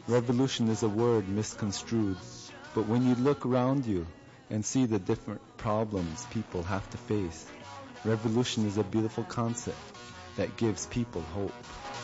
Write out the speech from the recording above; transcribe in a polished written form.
Revolution is a word misconstrued, but when you look around you and see the different problems people have to face, revolution is a beautiful concept that gives people hope.